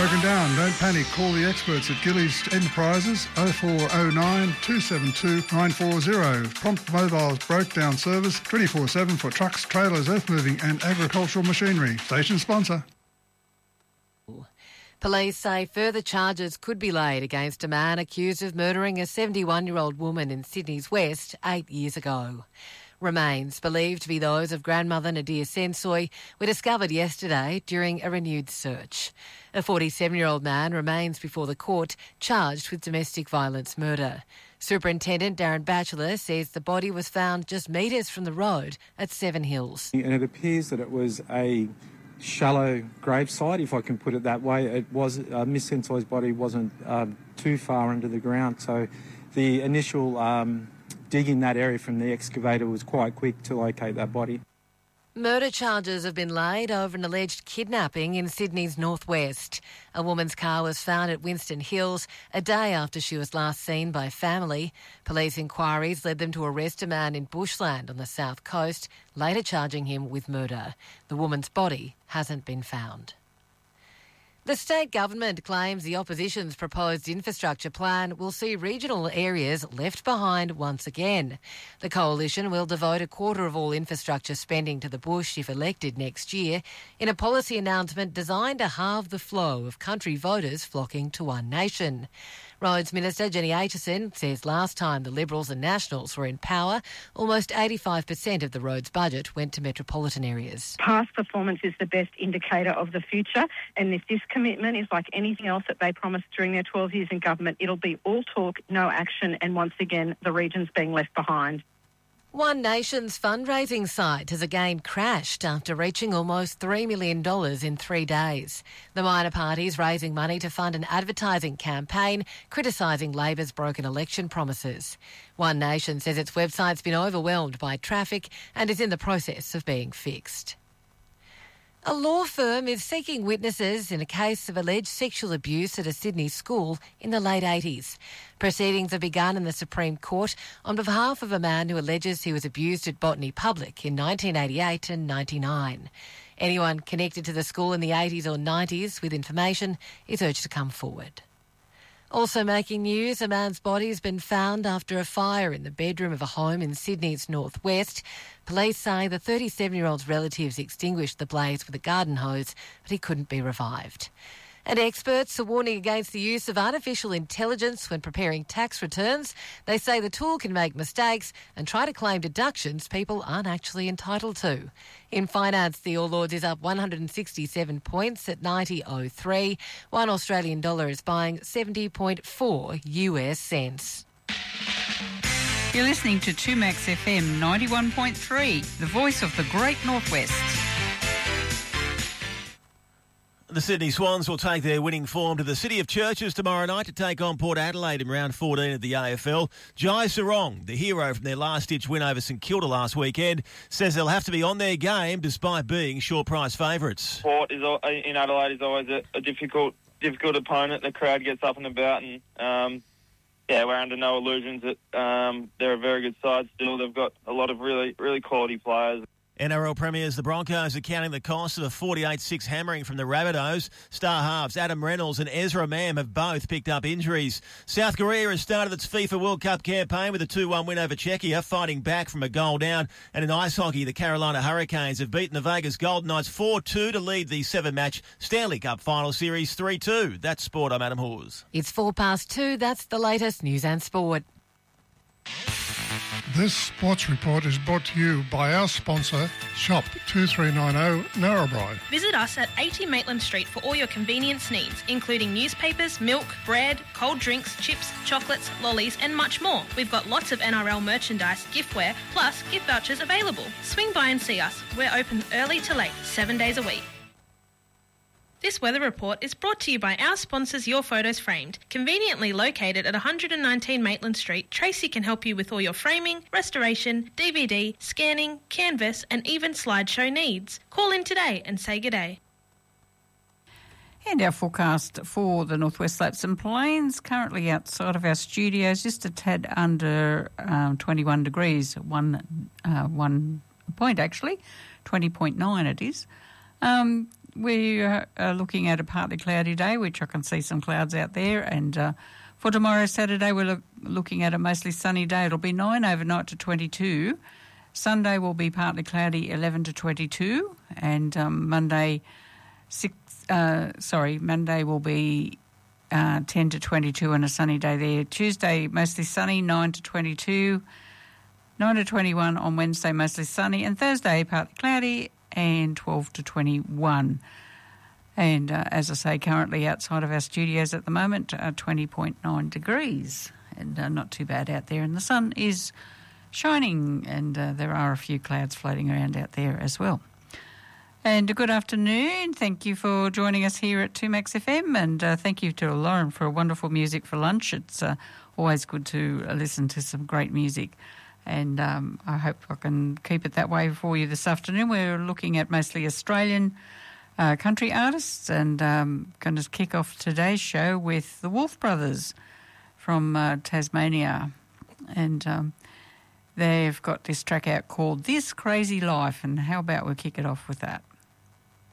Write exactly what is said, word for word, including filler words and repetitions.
Broken down. Don't panic. Call the experts at Gillies Enterprises oh four oh nine, two seven two, nine four zero. Prompt mobile breakdown service twenty-four seven for trucks, trailers, earth moving and agricultural machinery. Station sponsor. Police say further charges could be laid against a man accused of murdering a seventy-one-year-old woman in Sydney's West eight years ago. Remains, believed to be those of grandmother Nadia Sensoy, were discovered yesterday during a renewed search. A forty-seven-year-old man remains before the court, charged with domestic violence murder. Superintendent Darren Batchelor says the body was found just metres from the road at Seven Hills. And it appears that it was a shallow gravesite, if I can put it that way. It was uh, Miss Sensoy's body wasn't uh, too far under the ground, so the initial um, dig in that area from the excavator was quite quick to locate that body. Murder charges have been laid over an alleged kidnapping in Sydney's northwest. A woman's car was found at Winston Hills a day after she was last seen by family. Police inquiries led them to arrest a man in bushland on the south coast, later charging him with murder. The woman's body hasn't been found. The state government claims the opposition's proposed infrastructure plan will see regional areas left behind once again. The coalition will devote a quarter of all infrastructure spending to the bush if elected next year in a policy announcement designed to halve the flow of country voters flocking to One Nation. Roads Minister Jenny Aitchison says last time the Liberals and Nationals were in power, almost eighty-five percent of the roads budget went to metropolitan areas. Past performance is the best indicator of the future, and if this commitment is like anything else that they promised during their twelve years in government, it'll be all talk, no action, and once again the regions being left behind. One Nation's fundraising site has again crashed after reaching almost three million dollars in three days. The minor party's raising money to fund an advertising campaign criticising Labor's broken election promises. One Nation says its website's been overwhelmed by traffic and is in the process of being fixed. A law firm is seeking witnesses in a case of alleged sexual abuse at a Sydney school in the late eighties. Proceedings have begun in the Supreme Court on behalf of a man who alleges he was abused at Botany Public in nineteen eighty-eight and ninety-nine. Anyone connected to the school in the eighties or nineties with information is urged to come forward. Also making news, a man's body has been found after a fire in the bedroom of a home in Sydney's northwest. Police say the thirty-seven-year-old's relatives extinguished the blaze with a garden hose, but he couldn't be revived. And experts are warning against the use of artificial intelligence when preparing tax returns. They say the tool can make mistakes and try to claim deductions people aren't actually entitled to. In finance, the All Ords is up one hundred sixty-seven points at ninety oh three. One Australian dollar is buying seventy point four U S cents. You're listening to two Max F M ninety-one point three, the voice of the Great Northwest. The Sydney Swans will take their winning form to the City of Churches tomorrow night to take on Port Adelaide in round fourteen of the A F L. Jai Sarong, the hero from their last-ditch win over St Kilda last weekend, says they'll have to be on their game despite being short price favourites. Port is in Adelaide is always a, a difficult, difficult opponent. The crowd gets up and about, and um, yeah, we're under no illusions that um, they're a very good side still. They've got a lot of really, really quality players. N R L Premiers, the Broncos, are counting the cost of a forty-eight six hammering from the Rabbitohs. Star halves Adam Reynolds and Ezra Mam have both picked up injuries. South Korea has started its FIFA World Cup campaign with a two one win over Czechia, fighting back from a goal down. And in ice hockey, the Carolina Hurricanes have beaten the Vegas Golden Knights four two to lead the seven-match Stanley Cup Final Series three two. That's sport. I'm Adam Hawes. It's four past two. That's the latest news and sport. This sports report is brought to you by our sponsor, Shop two three nine zero Narrabri. Visit us at eighty Maitland Street for all your convenience needs, including newspapers, milk, bread, cold drinks, chips, chocolates, lollies and much more. We've got lots of N R L merchandise, giftware, plus gift vouchers available. Swing by and see us. We're open early to late, seven days a week. This weather report is brought to you by our sponsors Your Photos Framed. Conveniently located at one hundred nineteen Maitland Street, Tracy can help you with all your framing, restoration, D V D, scanning, canvas and even slideshow needs. Call in today and say good day. And our forecast for the Northwest Slopes and Plains, currently outside of our studios, just a tad under um, twenty-one degrees, one, uh, one point actually, twenty point nine it is. Um, we are looking at a partly cloudy day, which I can see some clouds out there. And uh, for tomorrow, Saturday, we're look, looking at a mostly sunny day. It'll be nine overnight to twenty-two. Sunday will be partly cloudy, eleven to twenty-two. And um, Monday, six. Uh, sorry, Monday will be uh, ten to twenty-two and a sunny day there. Tuesday, mostly sunny, nine to twenty-two. nine to twenty-one on Wednesday, mostly sunny. And Thursday, partly cloudy, and twelve to twenty-one. And uh, as I say, currently outside of our studios at the moment, uh, twenty point nine degrees. And uh, not too bad out there. And the sun is shining, and uh, there are a few clouds floating around out there as well. And a good afternoon. Thank you for joining us here at two Max F M, and uh, thank you to Lauren for wonderful music for lunch. It's uh, always good to listen to some great music, and um, I hope I can keep it that way for you this afternoon. We're looking at mostly Australian uh, country artists, and um, going to kick off today's show with the Wolf Brothers from uh, Tasmania, and um, they've got this track out called This Crazy Life, and how about we kick it off with that?